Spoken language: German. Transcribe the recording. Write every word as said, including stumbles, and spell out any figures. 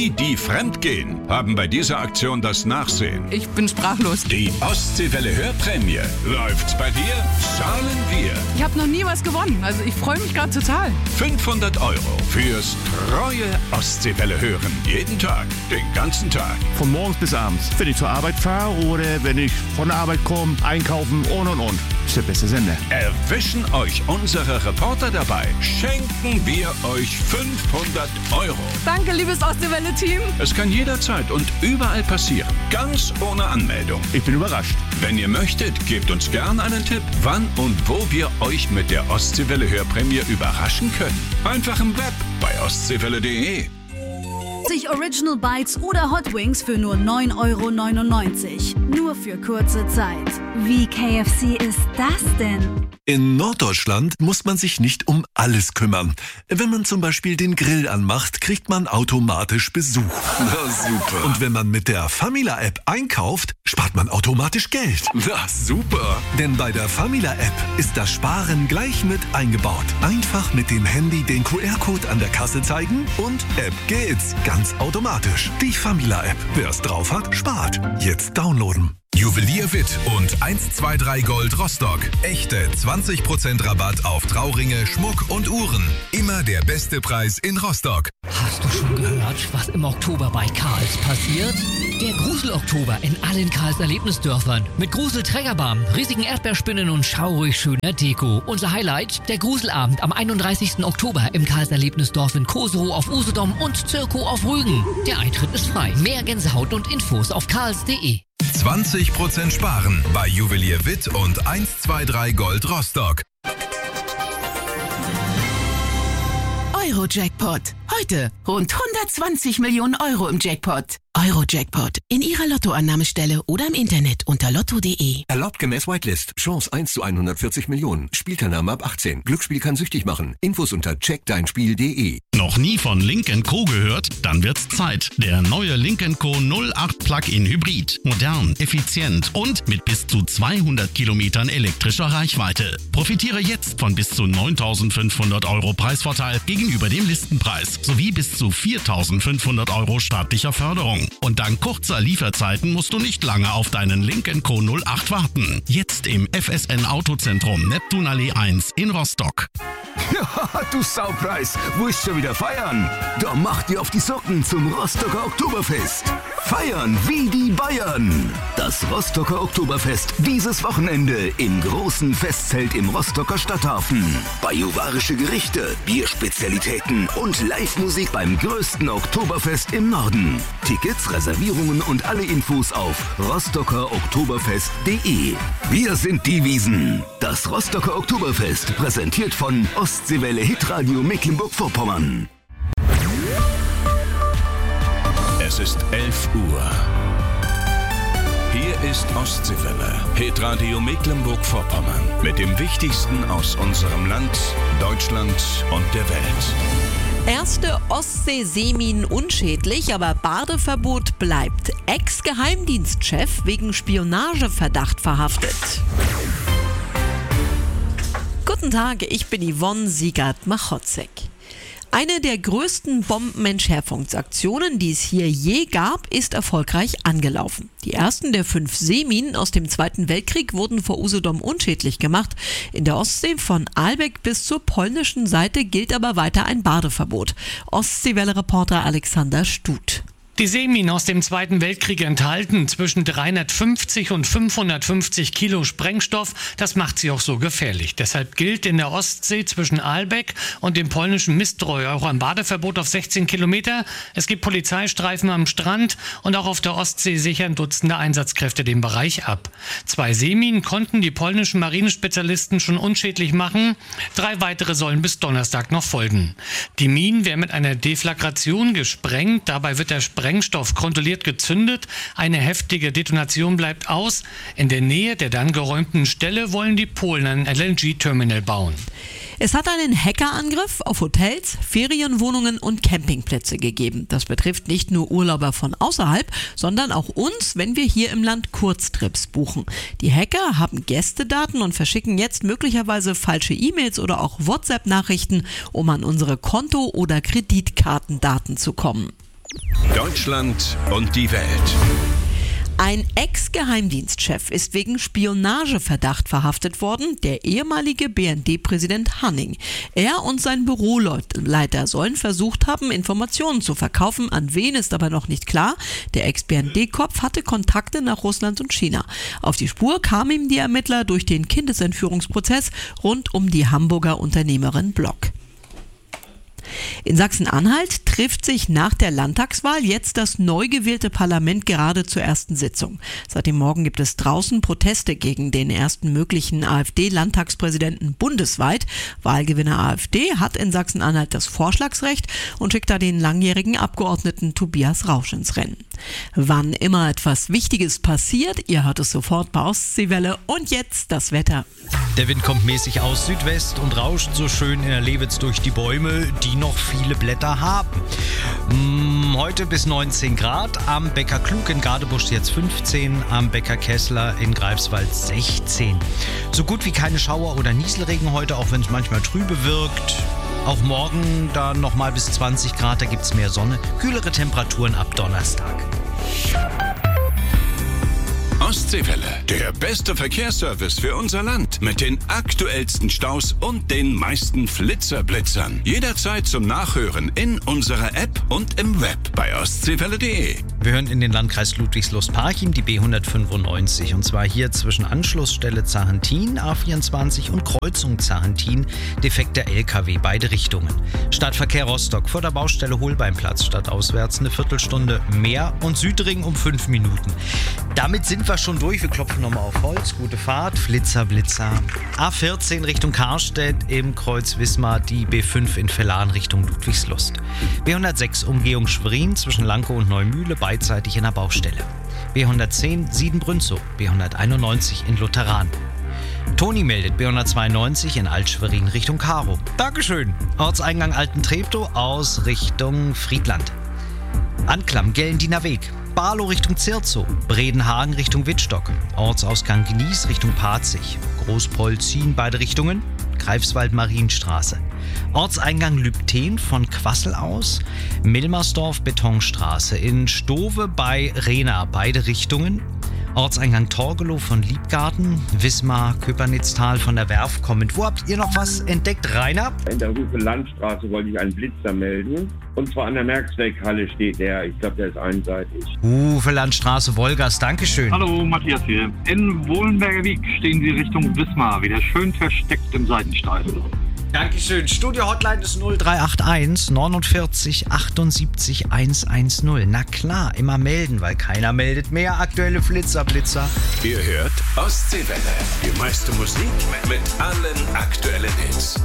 Die, die fremdgehen, haben bei dieser Aktion das Nachsehen. Ich bin sprachlos. Die Ostseewelle Hörprämie. Läuft's bei dir? Zahlen wir. Ich habe noch nie was gewonnen. Also ich freue mich gerade total. fünfhundert Euro fürs treue Ostseewelle hören. Jeden Tag, den ganzen Tag. Von morgens bis abends. Wenn ich zur Arbeit fahre oder wenn ich von der Arbeit komme, einkaufen und und und. Ist der beste Sender. Erwischen euch unsere Reporter dabei. Schenken wir euch fünfhundert Euro. Danke, liebes Ostseewelle-Team. Es kann jederzeit und überall passieren. Ganz ohne Anmeldung. Ich bin überrascht. Wenn ihr möchtet, gebt uns gern einen Tipp, wann und wo wir euch mit der Ostseewelle Hörprämie überraschen können. Einfach im Web bei ostseewelle punkt de. sich Original Bites oder Hot Wings für nur neun Euro neunundneunzig. Nur für kurze Zeit. Wie K F C ist das denn? In Norddeutschland muss man sich nicht um alles kümmern. Wenn man zum Beispiel den Grill anmacht, kriegt man automatisch Besuch. Na super. Und wenn man mit der Famila-App einkauft, spart man automatisch Geld. Na super. Denn bei der Famila-App ist das Sparen gleich mit eingebaut. Einfach mit dem Handy den Q R-Code an der Kasse zeigen und App geht's. Ganz automatisch. Die Famila-App. Wer's drauf hat, spart. Jetzt downloaden. Juwelier Witt und eins zwei drei Gold Rostock. Echte zwanzig Prozent Rabatt auf Trauringe, Schmuck und Uhren. Immer der beste Preis in Rostock. Hast du schon gehört, was im Oktober bei Karls passiert? Der Grusel-Oktober in allen Karls Erlebnisdörfern. Mit Grusel-Trägerbahn, riesigen Erdbeerspinnen und schaurig schöner Deko. Unser Highlight, der Gruselabend am einunddreißigsten Oktober im Karls Erlebnisdorf in Koserow auf Usedom und Zirko auf Rügen. Der Eintritt ist frei. Mehr Gänsehaut und Infos auf karls punkt de. zwanzig Prozent sparen bei Juwelier Witt und eins zwei drei Gold Rostock. Euro-Jackpot. Heute rund hundertzwanzig Millionen Euro im Jackpot. Euro-Jackpot. In Ihrer Lottoannahmestelle oder im Internet unter lotto punkt de. Erlaubt gemäß Whitelist. Chance eins zu hundertvierzig Millionen. Spielteilnahme ab achtzehn. Glücksspiel kann süchtig machen. Infos unter check dein spiel punkt de. Noch nie von Lynk and Co gehört? Dann wird's Zeit. Der neue Lynk and Co null acht Plug-in Hybrid. Modern, effizient und mit bis zu zweihundert Kilometern elektrischer Reichweite. Profitiere jetzt von bis zu neuntausendfünfhundert Euro Preisvorteil gegenüber dem Listenpreis sowie bis zu viertausendfünfhundert Euro staatlicher Förderung. Und dank kurzer Lieferzeiten musst du nicht lange auf deinen Lynk and Co null acht warten. Jetzt im F S N Autozentrum Neptunallee eins in Rostock. Ja, du Saupreis, wo ist schon wieder feiern? Da macht ihr auf die Socken zum Rostocker Oktoberfest. Feiern wie die Bayern. Das Rostocker Oktoberfest dieses Wochenende im großen Festzelt im Rostocker Stadthafen. Bajuwarische Gerichte, Bierspezialitäten und Live-Musik beim größten Oktoberfest im Norden. Tickets, Reservierungen und alle Infos auf rostocker oktoberfest punkt de. Wir sind die Wiesen. Das Rostocker Oktoberfest präsentiert von Ostseewelle Hitradio Mecklenburg-Vorpommern. Es ist elf Uhr. Hier ist Ostseewelle, Hitradio Mecklenburg-Vorpommern. Mit dem Wichtigsten aus unserem Land, Deutschland und der Welt. Erste Ostsee-Seeminen unschädlich, aber Badeverbot bleibt. Ex-Geheimdienstchef wegen Spionageverdacht verhaftet. Guten Tag, ich bin Yvonne Siegert-Machotzek. Eine der größten Bombenentschärfungsaktionen, die es hier je gab, ist erfolgreich angelaufen. Die ersten der fünf Seeminen aus dem Zweiten Weltkrieg wurden vor Usedom unschädlich gemacht. In der Ostsee von Ahlbeck bis zur polnischen Seite gilt aber weiter ein Badeverbot. Ostseewelle-Reporter Alexander Stuth. Die Seeminen aus dem Zweiten Weltkrieg enthalten zwischen dreihundertfünfzig und fünfhundertfünfzig Kilo Sprengstoff. Das macht sie auch so gefährlich. Deshalb gilt in der Ostsee zwischen Ahlbeck und dem polnischen Mistreu auch ein Badeverbot auf sechzehn Kilometer. Es gibt Polizeistreifen am Strand und auch auf der Ostsee sichern Dutzende Einsatzkräfte den Bereich ab. Zwei Seeminen konnten die polnischen Marinespezialisten schon unschädlich machen. Drei weitere sollen bis Donnerstag noch folgen. Die Minen werden mit einer Deflagration gesprengt. Dabei wird der Sprengstoff Sprengstoff kontrolliert gezündet. Eine heftige Detonation bleibt aus. In der Nähe der dann geräumten Stelle wollen die Polen ein L N G-Terminal bauen. Es hat einen Hackerangriff auf Hotels, Ferienwohnungen und Campingplätze gegeben. Das betrifft nicht nur Urlauber von außerhalb, sondern auch uns, wenn wir hier im Land Kurztrips buchen. Die Hacker haben Gästedaten und verschicken jetzt möglicherweise falsche E-Mails oder auch WhatsApp-Nachrichten, um an unsere Konto- oder Kreditkartendaten zu kommen. Deutschland und die Welt. Ein Ex-Geheimdienstchef ist wegen Spionageverdacht verhaftet worden, der ehemalige B N D-Präsident Hanning. Er und sein Büroleiter sollen versucht haben, Informationen zu verkaufen. An wen ist aber noch nicht klar. Der Ex-B N D-Kopf hatte Kontakte nach Russland und China. Auf die Spur kamen ihm die Ermittler durch den Kindesentführungsprozess rund um die Hamburger Unternehmerin Block. In Sachsen-Anhalt trifft sich nach der Landtagswahl jetzt das neu gewählte Parlament gerade zur ersten Sitzung. Seit dem Morgen gibt es draußen Proteste gegen den ersten möglichen AfD-Landtagspräsidenten bundesweit. Wahlgewinner AfD hat in Sachsen-Anhalt das Vorschlagsrecht und schickt da den langjährigen Abgeordneten Tobias Rausch ins Rennen. Wann immer etwas Wichtiges passiert, ihr hört es sofort bei Ostseewelle. Und jetzt das Wetter. Der Wind kommt mäßig aus Südwest und rauscht so schön in der Lewitz durch die Bäume, die noch viele Blätter haben. Heute bis neunzehn Grad, am Bäcker Klug in Gadebusch jetzt fünfzehn, am Bäcker Kessler in Greifswald sechzehn. So gut wie keine Schauer- oder Nieselregen heute, auch wenn es manchmal trübe wirkt. Auch morgen dann nochmal bis zwanzig Grad, da gibt es mehr Sonne. Kühlere Temperaturen ab Donnerstag. Ostseewelle, der beste Verkehrsservice für unser Land. Mit den aktuellsten Staus und den meisten Flitzerblitzern. Jederzeit zum Nachhören in unserer App und im Web bei ostseewelle punkt de. Wir hören in den Landkreis Ludwigslust-Parchim die B hundertfünfundneunzig. Und zwar hier zwischen Anschlussstelle Zahentin, A vierundzwanzig und Kreuzung Zahentin. Defekter L K W, beide Richtungen. Stadtverkehr Rostock vor der Baustelle Holbeinplatz stadtauswärts eine Viertelstunde mehr und Südring um fünf Minuten. Damit sind wir schon durch. Wir klopfen nochmal auf Holz. Gute Fahrt. Flitzer, Blitzer. A vierzehn Richtung Karstedt im Kreuz Wismar. Die B fünf in Vellan Richtung Ludwigslust. B hundertsechs Umgehung Schwerin zwischen Lankow und Neumühle beidseitig in der Baustelle. B hundertzehn Siedenbrünzow. B hunderteinundneunzig in Lutheran. Toni meldet B hundertzweiundneunzig in Alt-Schwerin Richtung Karow. Dankeschön. Ortseingang Alten-Treptow aus Richtung Friedland. Anklam Gellendiener Weg. Barlow Richtung Zirzow, Bredenhagen Richtung Wittstock, Ortsausgang Gnies Richtung Parzig, Großpolzin beide Richtungen, Greifswald Marienstraße, Ortseingang Lübten von Quassel aus, Milmersdorf Betonstraße, in Stove bei Rena beide Richtungen, Ortseingang Torgelow von Liebgarten, Wismar, Köpernitztal von der Werft kommend. Wo habt ihr noch was entdeckt, Rainer? In der Rufe Landstraße wollte ich einen Blitzer melden. Und zwar an der Merksbeck-Halle steht der. Ich glaube, der ist einseitig. Uwe Landstraße, Wolgast, Dankeschön. Hallo, Matthias hier. In Wohlenberger Weg stehen Sie Richtung Wismar, wieder schön versteckt im Seitenstreifen. Dankeschön. Studio-Hotline ist null drei acht eins neunundvierzig achtundsiebzig hundertzehn. Na klar, immer melden, weil keiner meldet mehr. Aktuelle Flitzer, Blitzer. Ihr hört Ostseewelle. Die meiste Musik mit allen aktuellen Hits.